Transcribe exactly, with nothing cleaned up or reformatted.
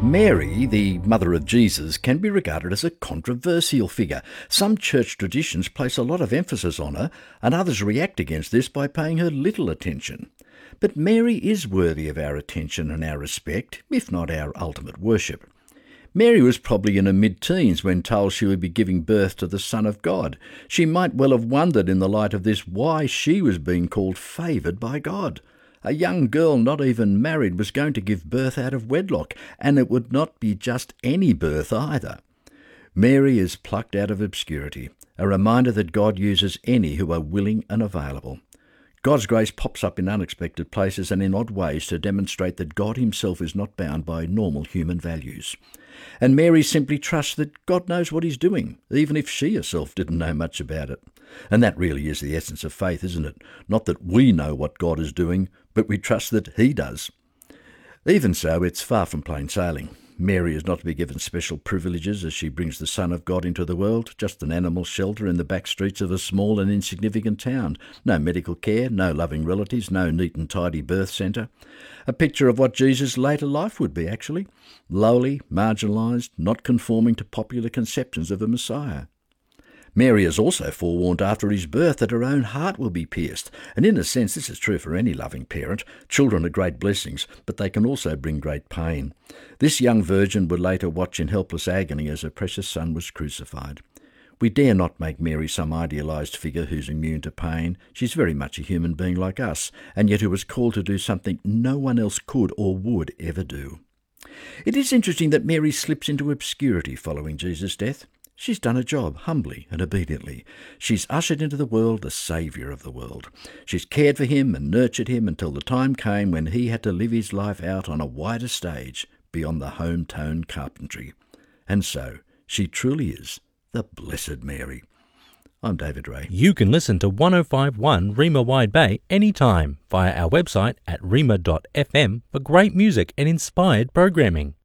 Mary, the mother of Jesus, can be regarded as a controversial figure. Some church traditions place a lot of emphasis on her, and others react against this by paying her little attention. But Mary is worthy of our attention and our respect, if not our ultimate worship. Mary was probably in her mid-teens when told she would be giving birth to the Son of God. She might well have wondered in the light of this why she was being called favoured by God. A young girl not even married was going to give birth out of wedlock, and it would not be just any birth either. Mary is plucked out of obscurity, a reminder that God uses any who are willing and available. God's grace pops up in unexpected places and in odd ways to demonstrate that God himself is not bound by normal human values. And Mary simply trusts that God knows what he's doing, even if she herself didn't know much about it. And that really is the essence of faith, isn't it? Not that we know what God is doing, but we trust that he does. Even so, it's far from plain sailing. Mary is not to be given special privileges as she brings the Son of God into the world, just an animal shelter in the back streets of a small and insignificant town. No medical care, no loving relatives, no neat and tidy birth centre. A picture of what Jesus' later life would be, actually. Lowly, marginalised, not conforming to popular conceptions of a Messiah. Mary is also forewarned after his birth that her own heart will be pierced, and in a sense this is true for any loving parent. Children are great blessings, but they can also bring great pain. This young virgin would later watch in helpless agony as her precious son was crucified. We dare not make Mary some idealised figure who's immune to pain. She's very much a human being like us, and yet who was called to do something no one else could or would ever do. It is interesting that Mary slips into obscurity following Jesus' death. She's done a job humbly and obediently. She's ushered into the world the saviour of the world. She's cared for him and nurtured him until the time came when he had to live his life out on a wider stage beyond the home-town carpentry. And so, she truly is the Blessed Mary. I'm David Ray. You can listen to one oh five point one Rima Wide Bay anytime via our website at rima dot f m for great music and inspired programming.